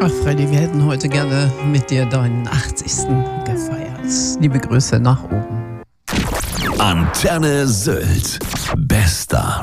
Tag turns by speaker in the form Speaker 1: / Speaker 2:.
Speaker 1: Ach Freddy, wir hätten heute gerne mit dir deinen 80. gefeiert. Liebe Grüße nach oben.
Speaker 2: Antenne Sylt. Bester